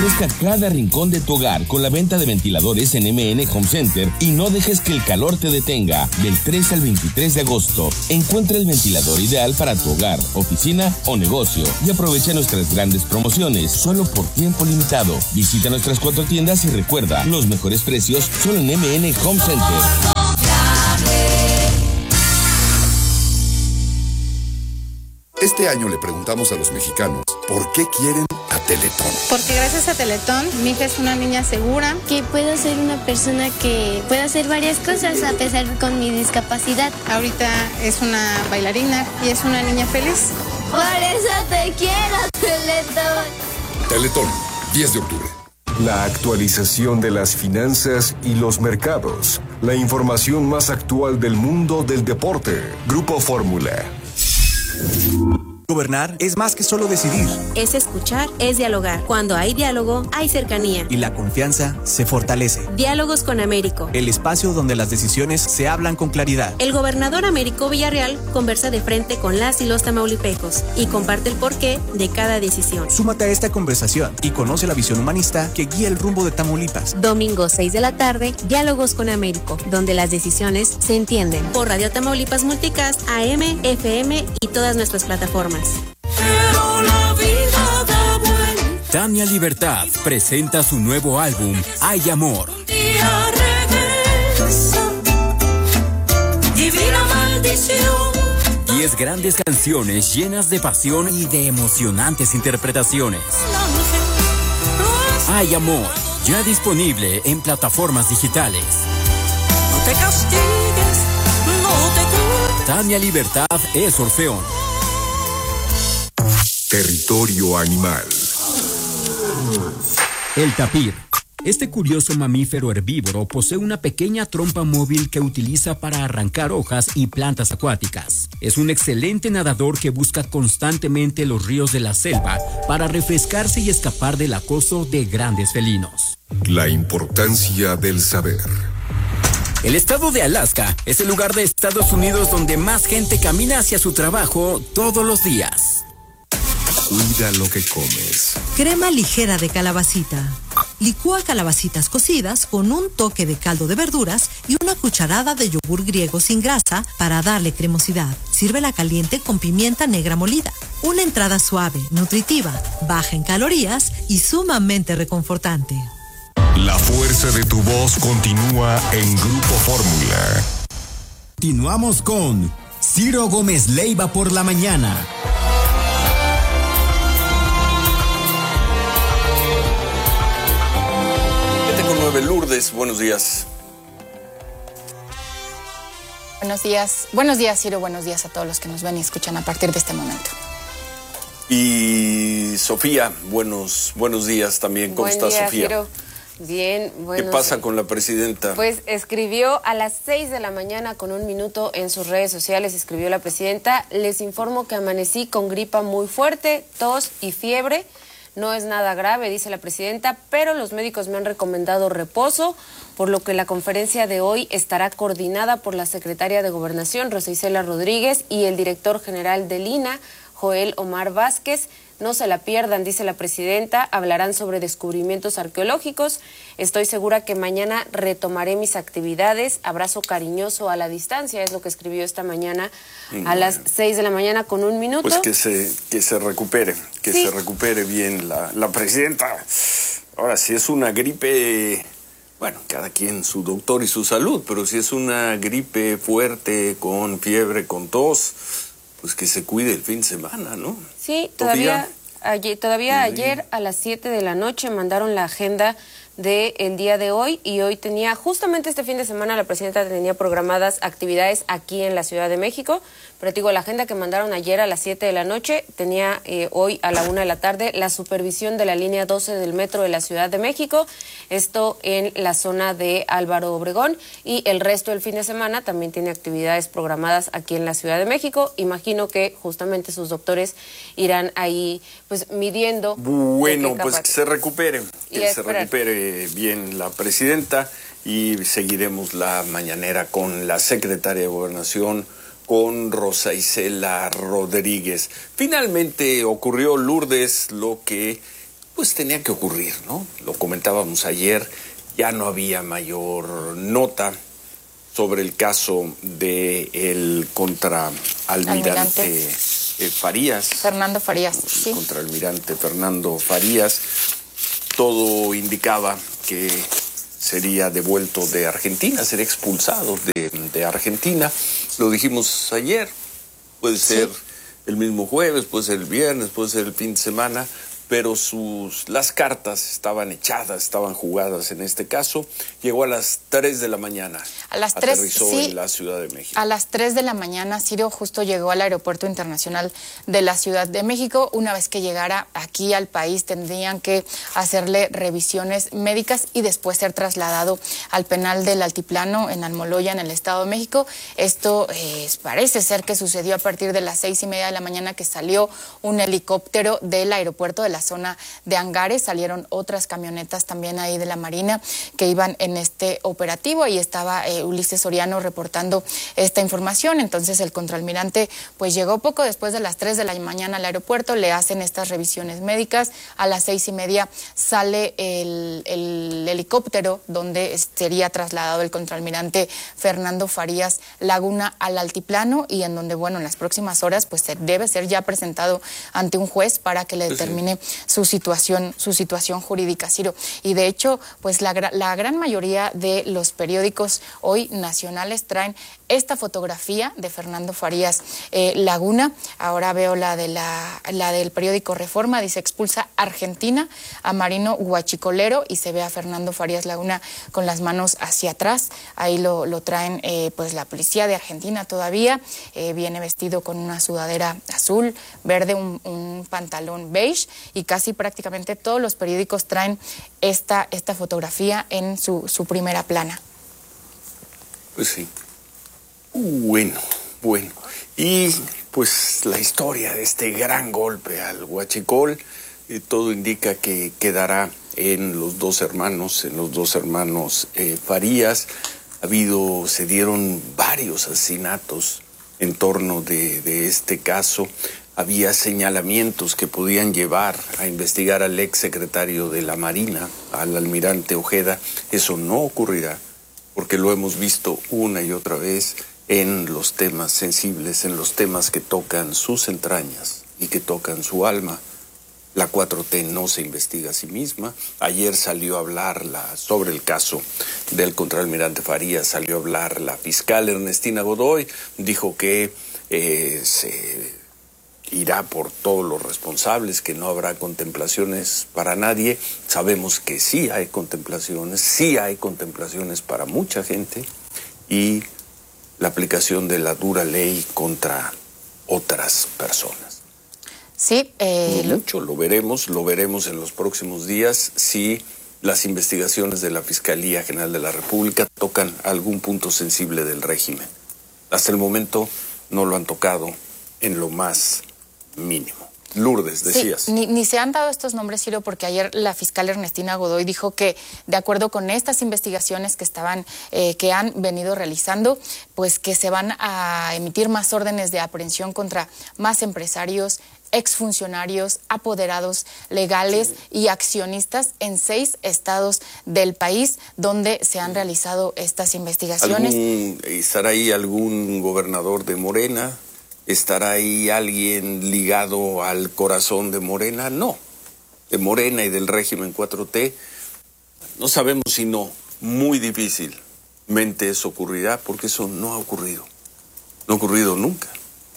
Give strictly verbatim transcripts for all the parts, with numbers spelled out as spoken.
Refresca cada rincón de tu hogar con la venta de ventiladores en M N Home Center y no dejes que el calor te detenga. Del tres al veintitrés de agosto, encuentra el ventilador ideal para tu hogar, oficina o negocio y aprovecha nuestras grandes promociones solo por tiempo limitado. Visita nuestras cuatro tiendas y recuerda, los mejores precios solo en M N Home Center. Este año le preguntamos a los mexicanos por qué quieren a Teletón. Porque gracias a Teletón, mi hija es una niña segura. Que puedo ser una persona que puede hacer varias cosas a pesar con mi discapacidad. Ahorita es una bailarina y es una niña feliz. Por eso te quiero, Teletón. Teletón, diez de octubre. La actualización de las finanzas y los mercados. La información más actual del mundo del deporte. Grupo Fórmula. Gobernar es más que solo decidir. Es escuchar, es dialogar. Cuando hay diálogo, hay cercanía. Y la confianza se fortalece. Diálogos con Américo. El espacio donde las decisiones se hablan con claridad. El gobernador Américo Villarreal conversa de frente con las y los tamaulipecos y comparte el porqué de cada decisión. Súmate a esta conversación y conoce la visión humanista que guía el rumbo de Tamaulipas. Domingo seis de la tarde, Diálogos con Américo, donde las decisiones se entienden. Por Radio Tamaulipas Multicast, A M, F M y todas nuestras plataformas. Pero la vida da vuelta. Tania Libertad presenta su nuevo álbum, Hay Amor. Un día regresa, divina maldición. Diez grandes canciones llenas de pasión y de emocionantes interpretaciones. Hay Amor, ya disponible en plataformas digitales. No te castigues, no te culpes. Tania Libertad es Orfeón. Territorio animal. El tapir. Este curioso mamífero herbívoro posee una pequeña trompa móvil que utiliza para arrancar hojas y plantas acuáticas. Es un excelente nadador que busca constantemente los ríos de la selva para refrescarse y escapar del acoso de grandes felinos. La importancia del saber. El estado de Alaska es el lugar de Estados Unidos donde más gente camina hacia su trabajo todos los días. Cuida lo que comes. Crema ligera de calabacita. Licúa calabacitas cocidas con un toque de caldo de verduras y una cucharada de yogur griego sin grasa para darle cremosidad. Sírvela caliente con pimienta negra molida. Una entrada suave, nutritiva, baja en calorías y sumamente reconfortante. La fuerza de tu voz continúa en Grupo Fórmula. Continuamos con Ciro Gómez Leiva por la mañana. Lourdes, buenos días. Buenos días, buenos días Ciro, buenos días a todos los que nos ven y escuchan a partir de este momento. Y Sofía, buenos, buenos días también. ¿Cómo Buen estás, día, Sofía? Ciro. Bien, bueno. ¿Qué pasa con la presidenta? Pues escribió a las seis de la mañana con un minuto en sus redes sociales, escribió la presidenta: les informo que amanecí con gripa muy fuerte, tos y fiebre. No es nada grave, dice la presidenta, pero los médicos me han recomendado reposo, por lo que la conferencia de hoy estará coordinada por la secretaria de Gobernación, Rosa Isela Rodríguez, y el director general del I N A, Joel Omar Vázquez. No se la pierdan, dice la presidenta, hablarán sobre descubrimientos arqueológicos. Estoy segura que mañana retomaré mis actividades. Abrazo cariñoso a la distancia, es lo que escribió esta mañana a las seis de la mañana con un minuto. Pues que se, que se recupere, que Sí. se recupere bien la, la presidenta. Ahora, si es una gripe, bueno, cada quien su doctor y su salud, pero si es una gripe fuerte, con fiebre, con tos, pues que se cuide el fin de semana, ¿no? Sí, todavía ayer, todavía ayer a las siete de la noche mandaron la agenda del día de hoy, y hoy tenía, justamente este fin de semana, la presidenta tenía programadas actividades aquí en la Ciudad de México, pero te digo, la agenda que mandaron ayer a las siete de la noche tenía eh, hoy a la una de la tarde la supervisión de la línea doce del metro de la Ciudad de México, esto en la zona de Álvaro Obregón, y el resto del fin de semana también tiene actividades programadas aquí en la Ciudad de México. Imagino que justamente sus doctores irán ahí pues midiendo. Bueno, pues que se recupere, Y que a se esperar. recupere bien la presidenta, y seguiremos la mañanera con la secretaria de Gobernación, con Rosa Isela Rodríguez. Finalmente ocurrió, Lourdes, lo que pues tenía que ocurrir, ¿no? Lo comentábamos ayer, ya no había mayor nota sobre el caso de el contraalmirante eh, Farías. Fernando Farías, el sí. Contraalmirante Fernando Farías. Todo indicaba que sería devuelto de Argentina, sería expulsado de, de Argentina. Lo dijimos ayer, puede ser sí. el mismo jueves, puede ser el viernes, puede ser el fin de semana, pero sus, las cartas estaban echadas, estaban jugadas en este caso. Llegó a las tres de la mañana. A las tres, aterrizó sí, en la Ciudad de México. A las tres de la mañana, Ciro justo llegó al Aeropuerto Internacional de la Ciudad de México. Una vez que llegara aquí al país, tendrían que hacerle revisiones médicas y después ser trasladado al penal del Altiplano en Almoloya, en el Estado de México. Esto eh, parece ser que sucedió a partir de las seis y media de la mañana, que salió un helicóptero del aeropuerto de la zona de Angares. Salieron otras camionetas también ahí de la Marina que iban en este operativo. Ahí estaba eh, Ulises Soriano reportando esta información. Entonces el contraalmirante pues llegó poco después de las tres de la mañana al aeropuerto, le hacen estas revisiones médicas. A las seis y media sale el, el helicóptero donde sería trasladado el contraalmirante Fernando Farías Laguna al altiplano, y en donde, bueno, en las próximas horas pues debe ser ya presentado ante un juez para que le determine su situación, su situación jurídica, Ciro. Y de hecho, pues la, la gran mayoría de los periódicos hoy nacionales traen esta fotografía de Fernando Farías eh, Laguna. Ahora veo la de la, la del periódico Reforma, dice: expulsa Argentina a marino guachicolero, y se ve a Fernando Farías Laguna con las manos hacia atrás. Ahí lo, lo traen eh, pues la policía de Argentina todavía. Eh, viene vestido con una sudadera azul, verde, un, un pantalón beige, y casi prácticamente todos los periódicos traen esta, esta fotografía en su, su primera plana. Pues sí. Bueno, bueno. Y pues la historia de este gran golpe al huachicol, eh, todo indica que quedará en los dos hermanos, en los dos hermanos eh, Farías. Ha habido, se dieron varios asesinatos en torno de, de este caso. Había señalamientos que podían llevar a investigar al ex secretario de la Marina, al almirante Ojeda. Eso no ocurrirá, porque lo hemos visto una y otra vez en los temas sensibles, en los temas que tocan sus entrañas y que tocan su alma. La cuatro T no se investiga a sí misma. Ayer salió a hablar la, sobre el caso del contraalmirante Farías, salió a hablar la fiscal Ernestina Godoy, dijo que eh, se irá por todos los responsables, que no habrá contemplaciones para nadie. Sabemos que sí hay contemplaciones, sí hay contemplaciones para mucha gente, y la aplicación de la dura ley contra otras personas. Sí, eh, no mucho, lo veremos, lo veremos en los próximos días si las investigaciones de la Fiscalía General de la República tocan algún punto sensible del régimen. Hasta el momento no lo han tocado en lo más mínimo. Lourdes, decías. Sí, ni, ni se han dado estos nombres, Ciro, porque ayer la fiscal Ernestina Godoy dijo que, de acuerdo con estas investigaciones que estaban, eh, que han venido realizando, pues que se van a emitir más órdenes de aprehensión contra más empresarios, exfuncionarios, apoderados legales sí. y accionistas en seis estados del país donde se han realizado estas investigaciones. ¿Algún, ¿Estará ahí algún gobernador de Morena? ¿Estará ahí alguien ligado al corazón de Morena? No. De Morena y del régimen cuatro T, no sabemos si no. Muy difícilmente eso ocurrirá, porque eso no ha ocurrido. No ha ocurrido nunca.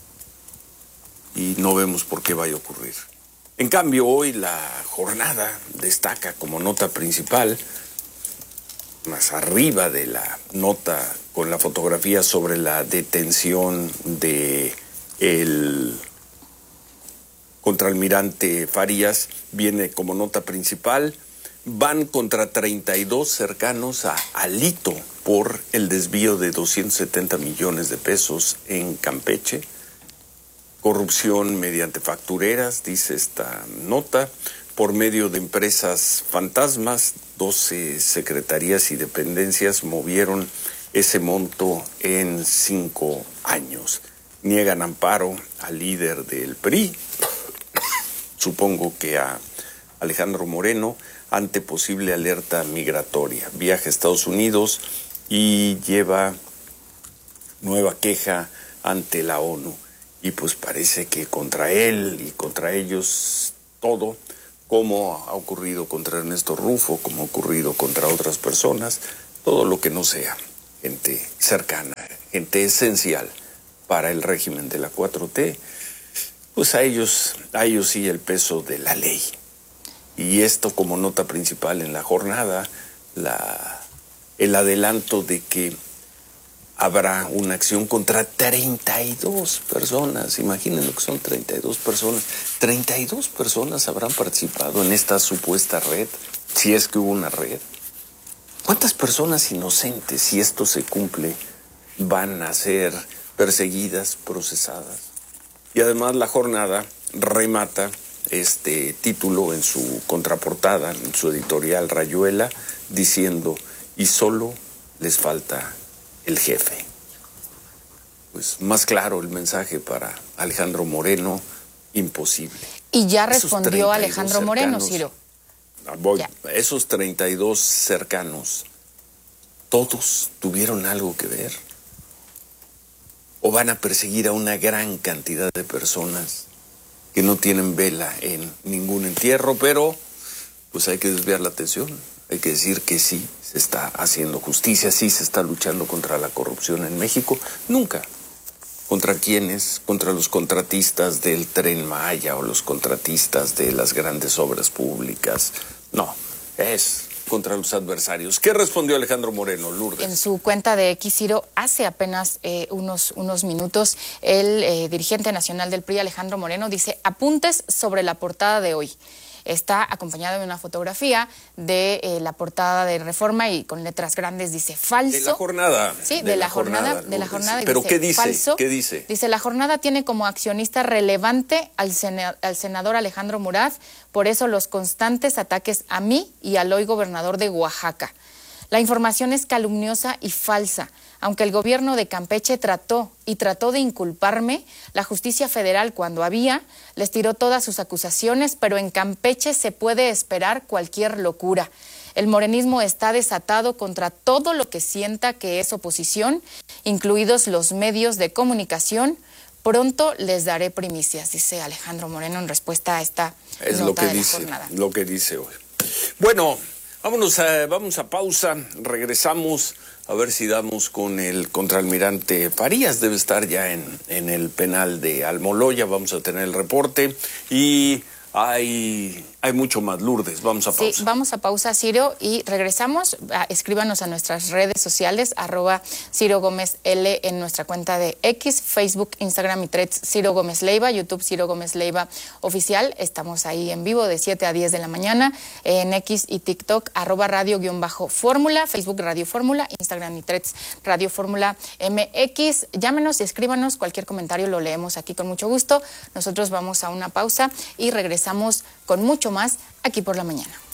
Y no vemos por qué vaya a ocurrir. En cambio, hoy la jornada destaca como nota principal, más arriba de la nota con la fotografía sobre la detención de el contraalmirante Farías, viene como nota principal: van contra treinta y dos cercanos a Alito por el desvío de doscientos setenta millones de pesos en Campeche. Corrupción mediante factureras, dice esta nota, por medio de empresas fantasmas. doce secretarías y dependencias movieron ese monto en cinco años. Niegan amparo al líder del P R I, supongo que a Alejandro Moreno ante posible alerta migratoria. Viaja a Estados Unidos y lleva nueva queja ante la ONU. Y pues parece que contra él y contra ellos todo, como ha ocurrido contra Ernesto Rufo, como ha ocurrido contra otras personas, todo lo que no sea gente cercana, gente esencial para el régimen de la cuatro T, pues a ellos, a ellos sí el peso de la ley. Y esto como nota principal en la jornada, la, el adelanto de que habrá una acción contra treinta y dos personas. Imaginen lo que son treinta y dos personas. treinta y dos personas habrán participado en esta supuesta red, si es que hubo una red. ¿Cuántas personas inocentes, si esto se cumple, van a ser perseguidas, procesadas? Y además la jornada remata este título en su contraportada, en su editorial Rayuela, diciendo, y solo les falta el jefe. Pues más claro el mensaje para Alejandro Moreno, imposible. Y ya respondió Alejandro Moreno, Ciro. Voy, esos treinta y dos cercanos, ¿todos tuvieron algo que ver? ¿O van a perseguir a una gran cantidad de personas que no tienen vela en ningún entierro? Pero pues hay que desviar la atención, hay que decir que sí se está haciendo justicia, sí se está luchando contra la corrupción en México. Nunca. ¿Contra quiénes? Contra los contratistas del Tren Maya o los contratistas de las grandes obras públicas. No, es contra los adversarios. ¿Qué respondió Alejandro Moreno, Lourdes? En su cuenta de X, Ciro, hace apenas eh, unos, unos minutos, el eh, dirigente nacional del P R I, Alejandro Moreno, dice, apuntes sobre la portada de hoy. Está acompañado de una fotografía de eh, la portada de Reforma y con letras grandes dice falso. De la jornada. Sí, de, de la, la jornada, jornada de la jornada. Pero dice, ¿qué dice? Falso. ¿Qué dice? Dice, la jornada tiene como accionista relevante al, sena, al senador Alejandro Murat, por eso los constantes ataques a mí y al hoy gobernador de Oaxaca. La información es calumniosa y falsa. Aunque el gobierno de Campeche trató y trató de inculparme, la justicia federal, cuando había, les tiró todas sus acusaciones, pero en Campeche se puede esperar cualquier locura. El morenismo está desatado contra todo lo que sienta que es oposición, incluidos los medios de comunicación. Pronto les daré primicias, dice Alejandro Moreno en respuesta a esta es nota lo que de dice, la jornada. Lo que dice hoy. Bueno, vámonos a, vamos a pausa, regresamos. A ver si damos con el contraalmirante Farías, debe estar ya en, en el penal de Almoloya, vamos a tener el reporte y hay, hay mucho más, Lourdes, vamos a pausa. Sí, vamos a pausa, Ciro, y regresamos, a, escríbanos a nuestras redes sociales, arroba Ciro Gómez L en nuestra cuenta de X, Facebook, Instagram y Threads, Ciro Gómez Leiva, YouTube, Ciro Gómez Leiva Oficial, estamos ahí en vivo de siete a diez de la mañana, en X y TikTok, arroba radio-fórmula, Facebook Radio Fórmula, Instagram y Threads Radio Fórmula M X, llámenos y escríbanos, cualquier comentario lo leemos aquí con mucho gusto, nosotros vamos a una pausa y regresamos con mucho más aquí por la mañana.